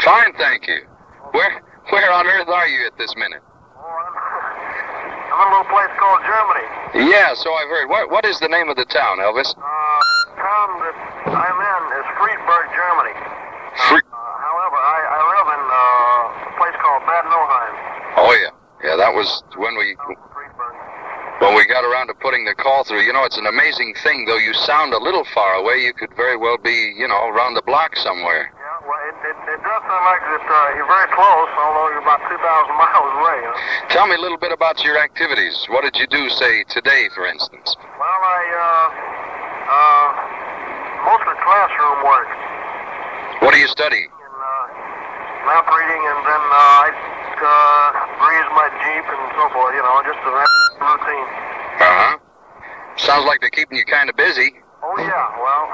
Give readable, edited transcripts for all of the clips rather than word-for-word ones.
Fine, thank you. Where on earth are you at this minute? I'm in a little place called Germany. Yeah, so I've heard. What is the name of the town, Elvis? The town that I'm in is Friedberg, Germany. However, I live in a place called Bad Nauheim. Oh, yeah. Yeah, that was when we got around to putting the call through. You know, it's an amazing thing, though you sound a little far away, you could very well be, you know, around the block somewhere. Yeah, well, it does sound like that you're very close, although you're about 2,000 miles away. You know? Tell me a little bit about your activities. What did you do, say, today, for instance? Well, mostly classroom work. What do you study? Map reading, and then I breeze my Jeep and so forth, you know, just a routine. Uh-huh. Sounds like they're keeping you kind of busy. Oh, yeah. Well,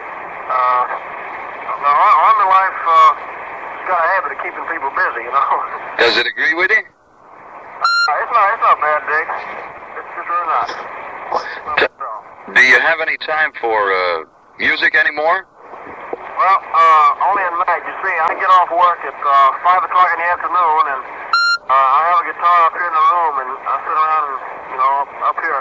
Army life has got a habit of keeping people busy, you know. Does it agree with you? It's not bad, Dick. It's really not. Do you have any time for music anymore? Well, only at night. You see, I get off work at 5 o'clock in the afternoon, and I have a guitar up here in the room, and I sit around, and, you know, up here.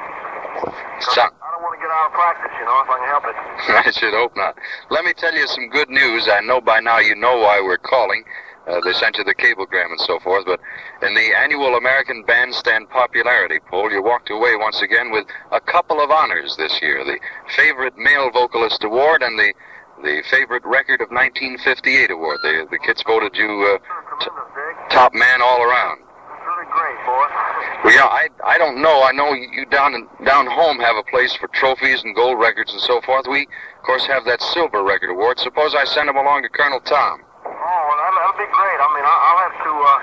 I don't want to get out of practice, you know, if I can help it. I should hope not. Let me tell you some good news. I know by now you know why we're calling. They sent you the cablegram and so forth, but in the annual American Bandstand Popularity Poll, you walked away once again with a couple of honors this year. The Favorite Male Vocalist Award and the Favorite Record of 1958 Award. The kids voted you top man all around. That's really great, boy. Well, yeah, I don't know. I know you down home have a place for trophies and gold records and so forth. We, of course, have that Silver Record Award. Suppose I send them along to Colonel Tom. Oh, well, that'll be great. I mean, I'll have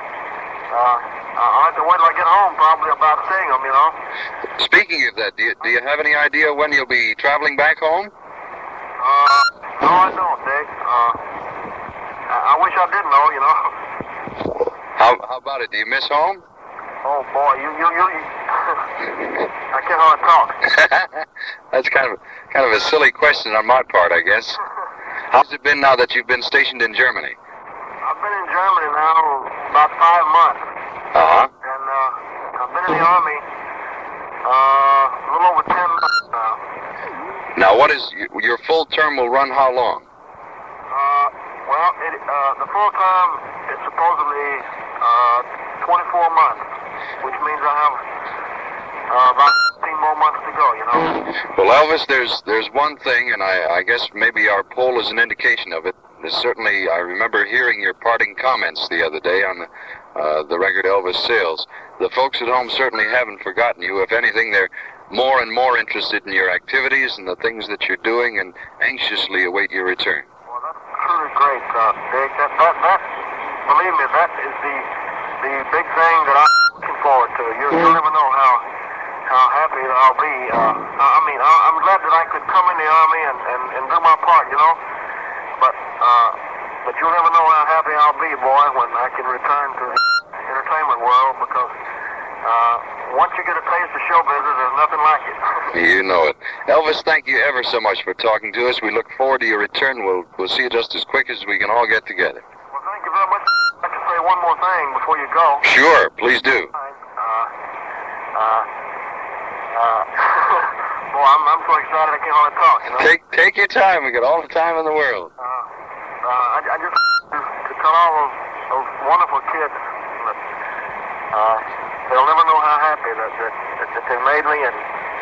to wait till I get home, probably, about seeing them, you know. Speaking of that, do you have any idea when you'll be traveling back home? No, I don't, Dick. I wish I did know, you know. How about it? Do you miss home? Oh, boy, you I can't hardly talk. That's kind of a silly question on my part, I guess. How's it been now that you've been stationed in Germany? I've been in Germany now about 5 months. Uh-huh. And I've been in the Army a little over 10 months now. Now, what is your full term will run how long? Well, the full term is supposedly 24 months, which means I have about 15 more months to go, you know. Well, Elvis, there's one thing, and I guess maybe our poll is an indication of it. There's certainly, I remember hearing your parting comments the other day on the record Elvis Sales. The folks at home certainly haven't forgotten you. If anything, they're more and more interested in your activities and the things that you're doing and anxiously await your return. Well, that's truly great, Dick. That believe me, that is the big thing that I'm looking forward to. You'll never know how happy I'll be. I mean, I'm glad that I could come in the Army and do my part, you know. But you'll never know how happy I'll be, boy, when I can return to the entertainment world, because once you get a taste of show business, there's nothing like it. You know it. Elvis, thank you ever so much for talking to us. We look forward to your return. We'll see you just as quick as we can all get together. Well, thank you very much. I'd like to say one more thing before you go. Sure, please do. Boy, I'm so excited I can't hardly talk, you know. Take your time. We got all the time in the world. I just to tell all those wonderful kids that they'll never know how happy that they made me, and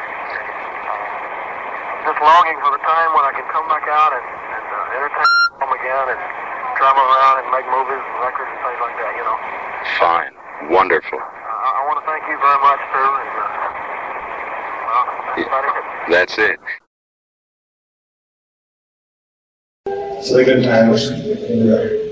just longing for the time when I can come back out and entertain them again and travel around and make movies and records and things like that, you know. Fine. Wonderful. I want to thank you very much, too, and that's about it. That's it. Second time.